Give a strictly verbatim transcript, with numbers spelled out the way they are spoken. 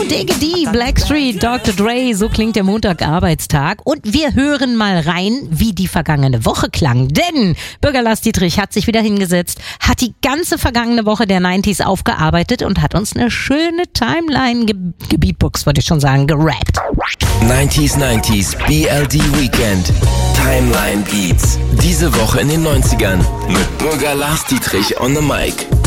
Diggity, Blackstreet, Doktor Dre, so klingt der Montag-Arbeitstag. Und wir hören mal rein, wie die vergangene Woche klang. Denn Bürger Lars Dietrich hat sich wieder hingesetzt, hat die ganze vergangene Woche der neunziger aufgearbeitet und hat uns eine schöne Timeline ge- gebeatboxt, wollte ich schon sagen, gerappt. neunziger neunziger B L D Weekend Timeline Beats. Diese Woche in den neunzigern mit Bürger Lars Dietrich on the mic.